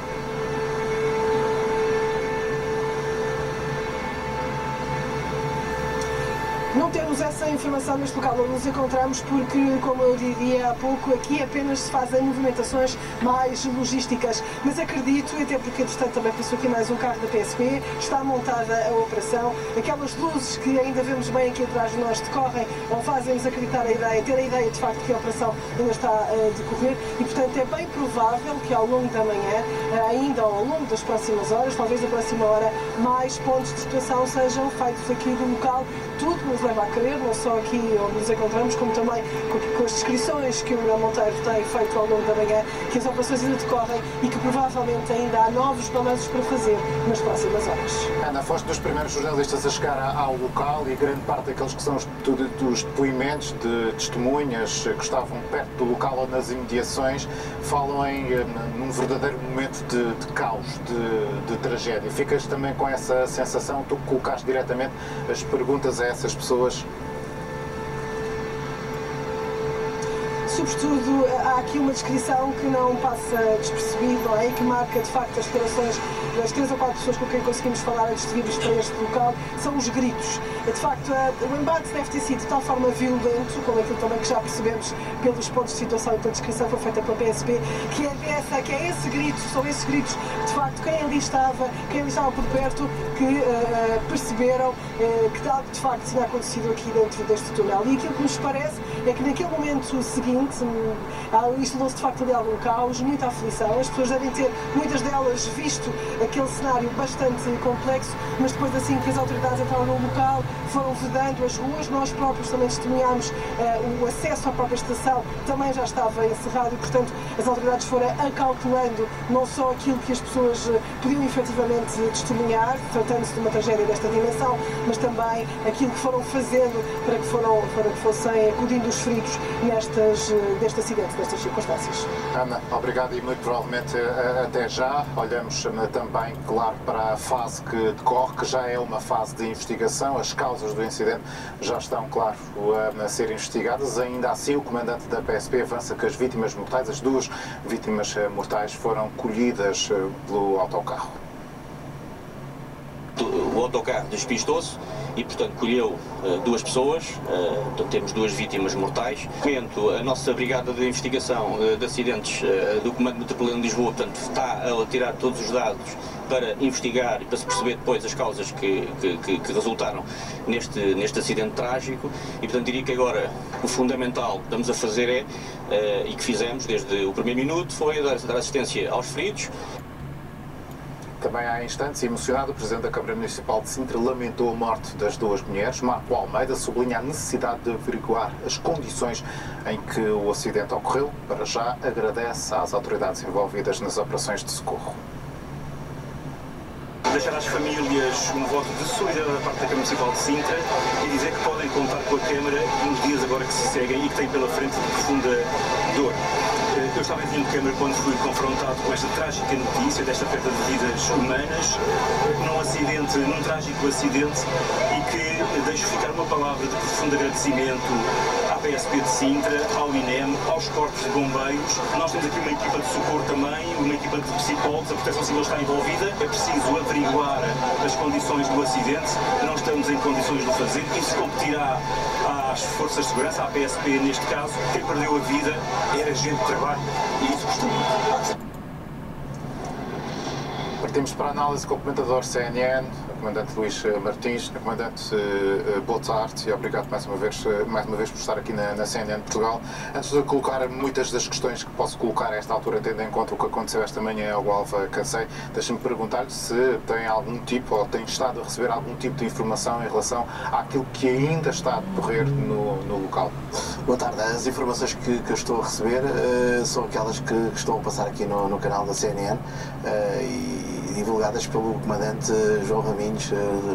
Não temos essa informação neste local onde nos encontramos porque, como eu diria há pouco, aqui apenas se fazem movimentações mais logísticas. Mas acredito, até porque, entretanto, também passou aqui mais um carro da PSP, está montada a operação. Aquelas luzes que ainda vemos bem aqui atrás de nós decorrem ou fazem-nos acreditar ter a ideia de facto que a operação ainda está a decorrer e, portanto, é bem provável que ao longo da manhã, ainda ao longo das próximas horas, talvez da próxima hora, mais pontos de situação sejam feitos aqui do local. Tudo nos leva a crer, não só aqui onde nos encontramos, como também com as descrições que o Manuel Monteiro tem feito ao longo da manhã, que as operações ainda decorrem e que provavelmente ainda há novos balanços para fazer nas próximas horas. Ana, foste dos primeiros jornalistas a chegar ao local e grande parte daqueles que são os depoimentos de testemunhas que estavam perto do local ou nas imediações falam num verdadeiro momento de caos, de tragédia. Ficas também com essa sensação? Tu colocaste diretamente as perguntas a essas pessoas? Sobretudo, há aqui uma descrição que não passa despercebido, não é? E que marca, de facto, as declarações das 3 ou 4 pessoas com quem conseguimos falar antes de virmos para este local, são os gritos. De facto, o embate deve ter sido de tal forma violento, como aquilo também que já percebemos pelos pontos de situação e pela descrição que foi feita pela PSP, que é esse grito, são esses gritos, de facto, quem ali estava por perto, que perceberam que algo de facto tinha acontecido aqui dentro deste túnel. E aquilo que nos parece é que naquele momento seguinte, instalou-se de facto ali algum caos, muita aflição. As pessoas devem ter, muitas delas, visto aquele cenário bastante complexo, mas depois assim que as autoridades entraram no local, foram vedando as ruas, nós próprios também testemunhámos o acesso à própria estação, também já estava encerrado e, portanto, as autoridades foram acautelando não só aquilo que as pessoas podiam efetivamente testemunhar, tratando-se de uma tragédia desta dimensão, mas também aquilo que foram fazendo para que fossem acudindo os feridos deste acidente, destas circunstâncias. Ana, obrigado e muito provavelmente até já. Olhamos também, claro, para a fase que decorre, que já é uma fase de investigação. As causas do incidente já estão, claro, a ser investigadas. Ainda assim, o comandante da PSP avança que as vítimas mortais, as 2 vítimas mortais, foram colhidas pelo autocarro. O autocarro despistou-se e, portanto, colheu 2 pessoas, portanto, temos 2 vítimas mortais. A nossa Brigada de Investigação de Acidentes do Comando Metropolitano de Lisboa, portanto, está a tirar todos os dados para investigar e para se perceber depois as causas que resultaram neste acidente trágico e, portanto, diria que agora o fundamental que estamos a fazer e que fizemos desde o primeiro minuto foi dar assistência aos feridos. Também há instantes, emocionado, o Presidente da Câmara Municipal de Sintra lamentou a morte das 2 mulheres. Marco Almeida sublinha a necessidade de averiguar as condições em que o acidente ocorreu. Para já, agradece às autoridades envolvidas nas operações de socorro. deixar às famílias um voto de solidariedade da parte da Câmara Municipal de Sintra e dizer que podem contar com a Câmara nos dias agora que se seguem e que têm pela frente de profunda dor. Eu estava em de Câmara quando fui confrontado com esta trágica notícia, desta perda de vidas humanas, num trágico acidente, e que deixo ficar uma palavra de profundo agradecimento à PSP de Sintra, ao INEM, aos corpos de bombeiros. Nós temos aqui uma equipa de socorro também, uma equipa de psicólogos, a Proteção Civil está envolvida. É preciso averiguar as condições do acidente, não estamos em condições de o fazer. Isso competirá às forças de segurança, à PSP neste caso. Quem perdeu a vida era gente de trabalho e isso custa muito. Partimos para a análise com o comentador CNN, o comandante Luís Martins. Comandante, boa tarde e obrigado mais uma vez por estar aqui na CNN Portugal. Antes de colocar muitas das questões que posso colocar a esta altura, tendo em conta o que aconteceu esta manhã ao Alva Cansei, deixa-me perguntar-lhe se tem algum tipo, ou tem estado a receber algum tipo de informação em relação àquilo que ainda está a decorrer no local. Boa tarde. As informações que eu estou a receber são aquelas que estão a passar aqui no canal da CNN e divulgadas pelo comandante João Raminhos,